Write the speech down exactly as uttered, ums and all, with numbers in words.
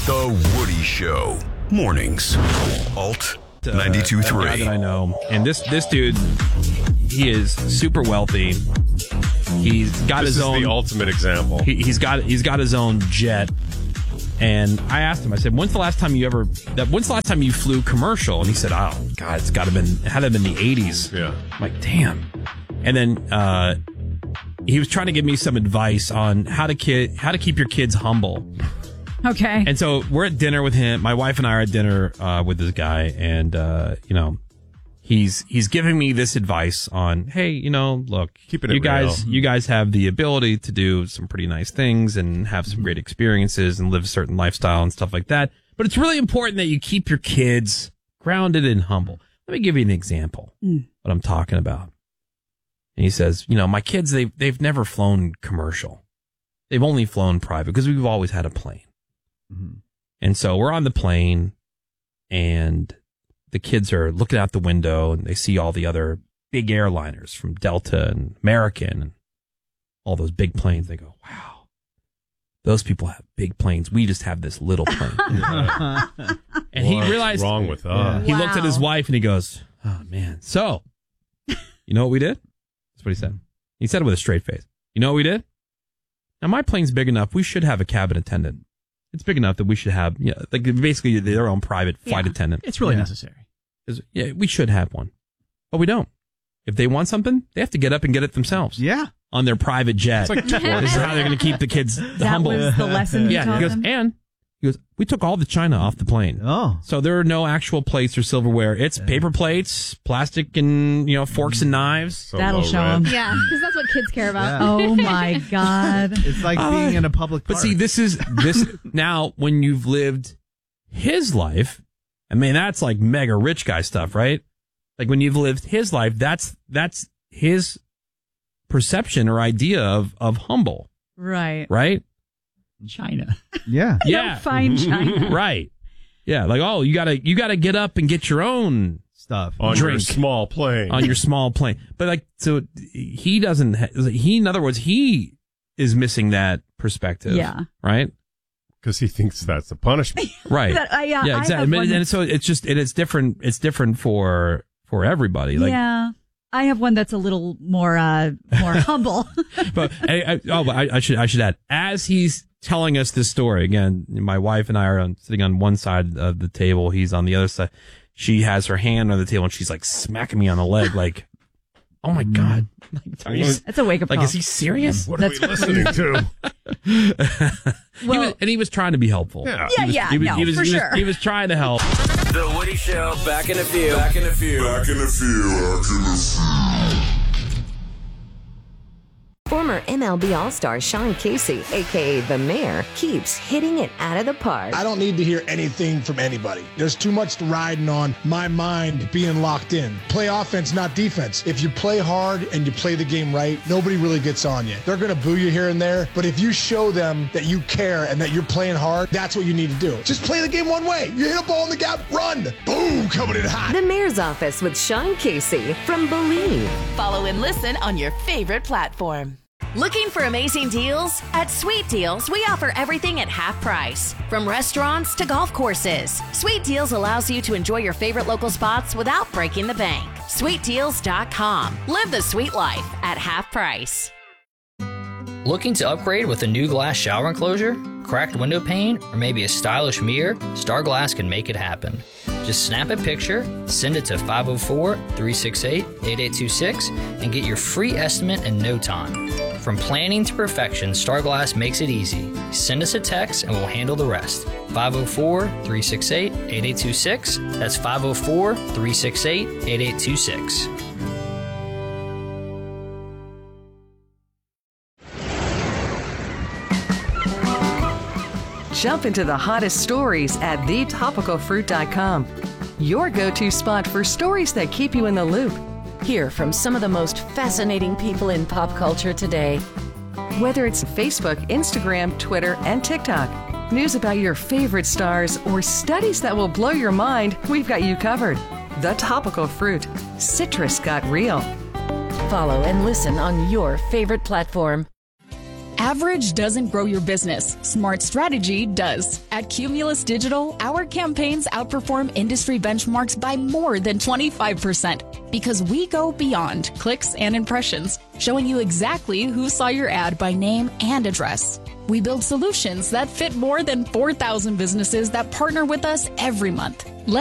The Woody Show. Mornings. Alt ninety-two point three. A guy that I know. And this this dude, he is super wealthy. He's got this his is own. the ultimate example. He, he's got he's got his own jet. And I asked him, I said, when's the last time you ever, that, when's the last time you flew commercial? And he said, oh, God, it's got to been, it had to have been the eighties. Yeah. I'm like, damn. And then uh, he was trying to give me some advice on how to kid, how to keep your kids humble. Okay. And so we're at dinner with him. My wife and I are at dinner uh, with this guy. And, uh, you know, he's he's giving me this advice on, hey, you know, look, Keeping it you guys, real. you guys have the ability to do some pretty nice things and have some great experiences and live a certain lifestyle and stuff like that. But it's really important that you keep your kids grounded and humble. Let me give you an example Mm. what I'm talking about. And he says, you know, my kids, they they've never flown commercial. They've only flown private because we've always had a plane. Mm-hmm. And so we're on the plane and the kids are looking out the window and they see all the other big airliners from Delta and American and all those big planes. They go, wow, those people have big planes. We just have this little plane. And he What's realized wrong with us? he Wow. looked at his wife and he goes, oh man. So you know what we did? That's what he said. He said it with a straight face. You know what we did? Now my plane's big enough. We should have a cabin attendant. It's big enough that we should have, yeah, like basically their own private flight Yeah. attendant. It's really Yeah. necessary. 'Cause, yeah, we should have one, but we don't. If they want something, they have to get up and get it themselves Yeah. on their private jet. It's like This is how they're going to keep the kids That humble. was the lesson you Yeah, taught he goes, them? and he goes, we took all the china off the plane. Oh. So there are no actual plates or silverware. It's paper plates, plastic, and you know forks and knives. So That'll low show rent. them. Yeah, because that's what kids care about. Yeah. Oh my God. It's like being in a public But park. see, this is this now when you've lived his life. I mean, that's like mega rich guy stuff, right? Like when you've lived his life, that's that's his perception or idea of of humble, Right. right? China. Yeah. Yeah, Fine China. right. Yeah, like oh, you gotta you gotta get up and get your own Stuff. On your Drink. small plane. on your small plane. But like, so he doesn't. ha- He, in other words, he is missing that perspective. Yeah. Right. Because he thinks that's a punishment. Right. That- I- uh, yeah. I Exactly. have But- one- and so it's just it, it's different. It's different for for everybody. Like, yeah. I have one that's a little more uh, more humble. but I, I, oh, but I, I should I should add, as he's telling us this story again, my wife and I are on, sitting on one side of the table. He's on the other side. She has her hand on the table and she's like smacking me on the leg, like, "Oh my God!" Like, are you, That's a wake up like, call. is he serious? What are we listening to? He Well- was, and he was trying to be helpful. Yeah. Yeah, He was, yeah, he was, no, he was, for he was- sure. he was trying to help. The Woody Show, back in a few. Back in a few. Back in a few. Back in a few. Former M L B All-Star Sean Casey, a k a. The Mayor, keeps hitting it out of the park. I don't need to hear anything from anybody. There's too much riding on my mind being locked in. Play offense, not defense. If you play hard and you play the game right, nobody really gets on you. They're going to boo you here and there, but if you show them that you care and that you're playing hard, that's what you need to do. Just play the game one way. You hit a ball in the gap, run. Boom, coming in hot. The Mayor's Office with Sean Casey from Believe. Follow and listen on your favorite platform. Looking for amazing deals? At Sweet Deals, we offer everything at half price. From restaurants to golf courses, Sweet Deals allows you to enjoy your favorite local spots without breaking the bank. sweet deals dot com. Live the sweet life at half price. Looking to upgrade with a new glass shower enclosure, cracked window pane, or maybe a stylish mirror? Star Glass can make it happen. Just snap a picture, send it to five oh four, three six eight, eight eight two six, and get your free estimate in no time. From planning to perfection, Star Glass makes it easy. Send us a text and we'll handle the rest. five oh four, three six eight, eight eight two six. That's five oh four, three six eight, eight eight two six. Jump into the hottest stories at the topical fruit dot com. Your go-to spot for stories that keep you in the loop. Hear from some of the most fascinating people in pop culture today. Whether it's Facebook, Instagram, Twitter, and TikTok, news about your favorite stars, or studies that will blow your mind, we've got you covered. The Topical Fruit. Citrus got real. Follow and listen on your favorite platform. Average doesn't grow your business. Smart strategy does. At Cumulus Digital, our campaigns outperform industry benchmarks by more than twenty-five percent because we go beyond clicks and impressions, showing you exactly who saw your ad by name and address. We build solutions that fit more than four thousand businesses that partner with us every month. Let